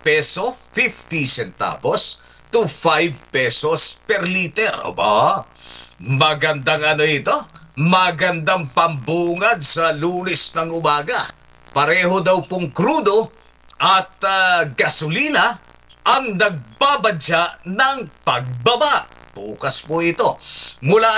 peso 50 centavos to 5 pesos per liter. Aba, magandang ano ito? Magandang pambungad sa Lunes ng umaga. Pareho daw pong krudo at gasolina ang nagbabadya ng pagbaba. Bukas po ito. Mula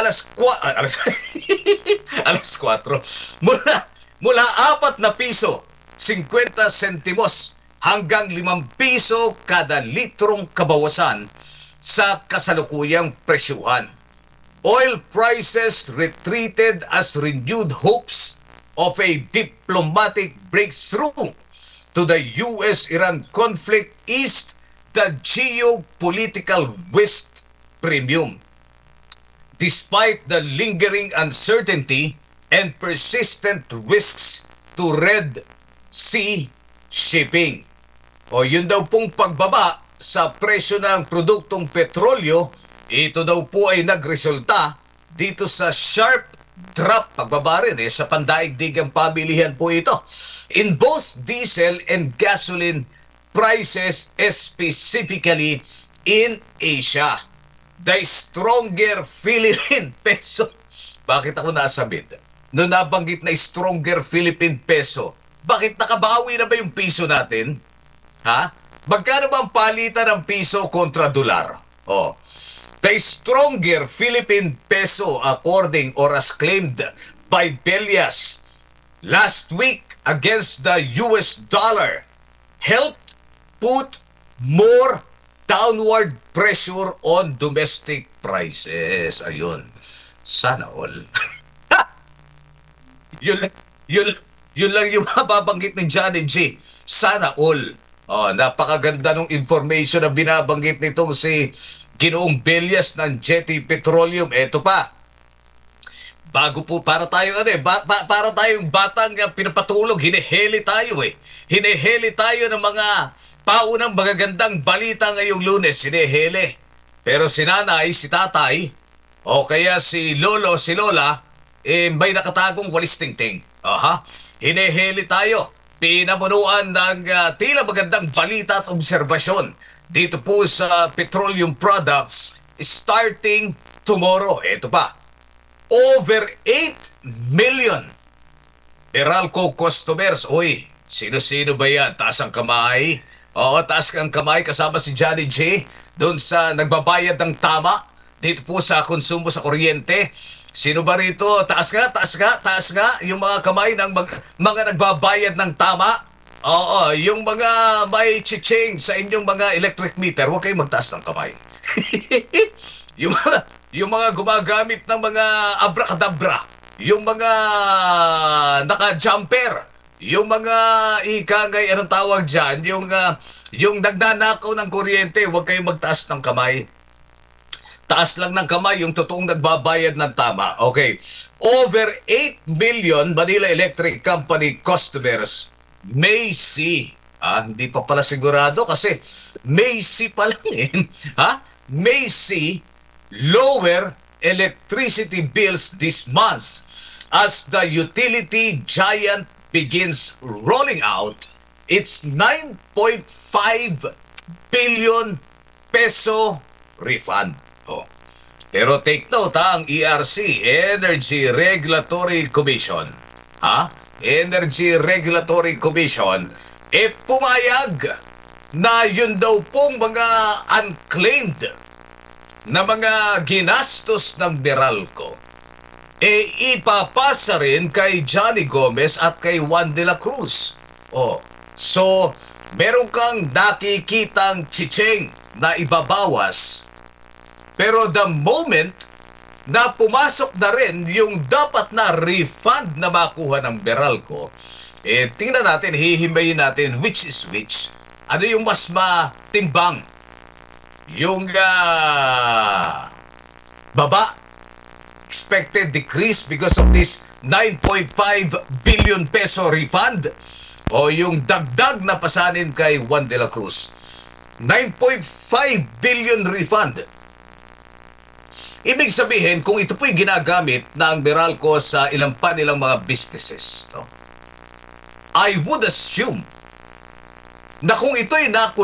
alas 4. Mula 4 na piso 50 sentimos hanggang 5 piso kada litrong kabawasan sa kasalukuyang presyuhan. Oil prices retreated as renewed hopes of a diplomatic breakthrough to the U.S.-Iran conflict eased the geopolitical risk premium. Despite the lingering uncertainty and persistent risks to Red Sea shipping. O yun daw pong pagbaba sa presyo ng produktong petrolyo, ito daw po ay nagresulta dito sa sharp drop, pagbaba rin sa pandaigdigang pabilihan po ito, in both diesel and gasoline prices, specifically in Asia. The stronger Philippine peso. Bakit ako nasabit? Noong nabanggit na stronger Philippine peso, bakit nakabawi na ba yung piso natin? Ha? Magkano ba ang palitan ng piso kontra dolar? Oh. The stronger Philippine peso, according or as claimed by Bellas last week against the US dollar, helped put more downward pressure on domestic prices. Ayun. Sana all. yun lang yung mababanggit ni Johnny G. Sana all. Oh, napakaganda ng information na binabanggit nitong si Ginoong Bellas ng Jetty Petroleum. Eto pa. Bago po, para tayong para tayong batang pinapatulog, hiniheli tayo Hiniheli tayo ng mga paunang magagandang balita ngayong Lunes, hinihili. Pero si nanay, si tatay, o kaya si lolo, si lola, may nakatagong walis tingting. Aha, hinihili tayo. Pinamunuan ng tila magandang balita at obserbasyon dito po sa petroleum products starting tomorrow. Ito pa, over 8 million Meralco customers. Uy, sino-sino ba yan? Taas ang kamay. Oo, taas ang kamay kasama si Johnny J doon sa nagbabayad ng tama dito po sa konsumo sa kuryente. Sino ba rito? Taas nga yung mga kamay ng mga nagbabayad ng tama. Oo, yung mga may change sa inyong mga electric meter, huwag kayong magtaas ng kamay. yung mga gumagamit ng mga abracadabra, yung mga naka-jumper, yung mga ikangay, anong tawag dyan, yung nagnanakaw ng kuryente, huwag kayong magtaas ng kamay. Taas lang ng kamay yung totoong nagbabayad ng tama. Okay. Over 8 million Manila Electric Company customers may see. Hindi pa pala sigurado kasi may see pa lang Ha? May see lower electricity bills this month as the utility giant begins rolling out its 9.5 billion peso refund. Oh. Pero take note ang ERC, Energy Regulatory Commission. Energy Regulatory Commission, pumayag na yun daw pong mga unclaimed na mga ginastos ng Meralco, ipapasa rin kay Johnny Gomez at kay Juan de la Cruz. Oh, so, meron kang nakikitang chicheng na ibabawas. Pero the moment na pumasok na rin yung dapat na refund na makuha ng Meralco, tingnan natin, hihimayin natin which is which. Ano yung mas matimbang? Yung baba, expected decrease because of this 9.5 billion peso refund, o yung dagdag na pasanin kay Juan de la Cruz? 9.5 billion refund. Ibig sabihin, kung ito po'y ginagamit ng Meralco sa ilang pa nilang mga businesses, I would assume na kung ito'y